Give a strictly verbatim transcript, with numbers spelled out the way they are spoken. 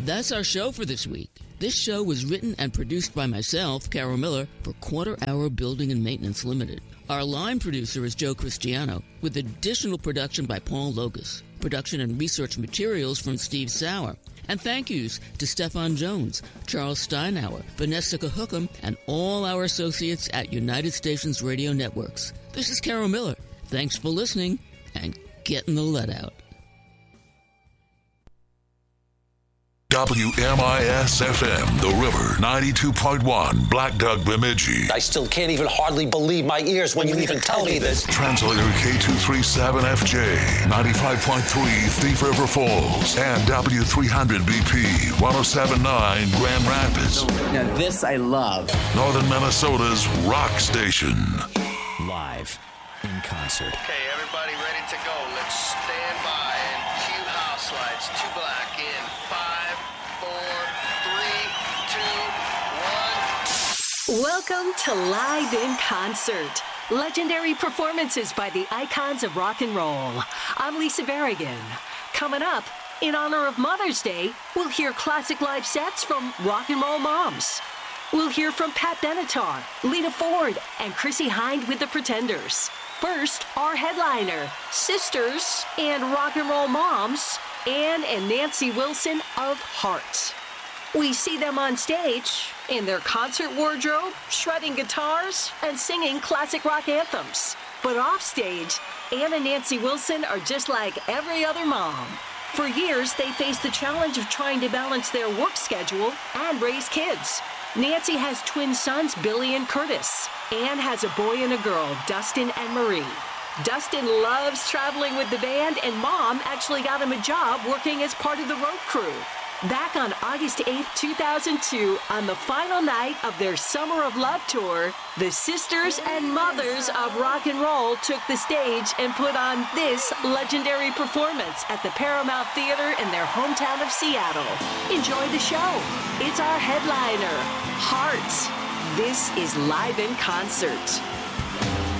That's our show for this week. This show was written and produced by myself, Carol Miller, for Quarter Hour Building and Maintenance Limited. Our line producer is Joe Cristiano, with additional production by Paul Logus. Production and research materials from Steve Sauer. And thank yous to Stefan Jones, Charles Steinauer, Vanessa Cahookam, and all our associates at United Stations Radio Networks. This is Carol Miller. Thanks for listening, and getting the lead out. W M I S F M, The River, ninety-two point one, Black Duck, Bemidji. I still can't even hardly believe my ears when you even tell me this. Translator K two thirty-seven F J, ninety-five point three, Thief River Falls, and W three hundred B P, one oh seven point nine, Grand Rapids. Now this I love. Northern Minnesota's rock station. Live in concert. Okay, everybody ready to go. Let's stand by and cue house lights. Two black in five, four, three, two, one. Welcome to Live in Concert. Legendary performances by the icons of rock and roll. I'm Lisa Berrigan. Coming up, in honor of Mother's Day, we'll hear classic live sets from rock and roll moms. We'll hear from Pat Benatar, Lita Ford, and Chrissie Hynde with the Pretenders. First, our headliner, sisters and rock and roll moms, Ann and Nancy Wilson of Heart. We see them on stage in their concert wardrobe, shredding guitars and singing classic rock anthems. But offstage, Ann and Nancy Wilson are just like every other mom. For years, they faced the challenge of trying to balance their work schedule and raise kids. Nancy has twin sons, Billy and Curtis. Ann has a boy and a girl, Dustin and Marie. Dustin loves traveling with the band, and Mom actually got him a job working as part of the road crew. Back on August eighth, two thousand two, on the final night of their Summer of Love tour, the sisters and mothers of rock and roll took the stage and put on this legendary performance at the Paramount Theater in their hometown of Seattle. Enjoy the show. It's our headliner, Heart. This is Live in Concert.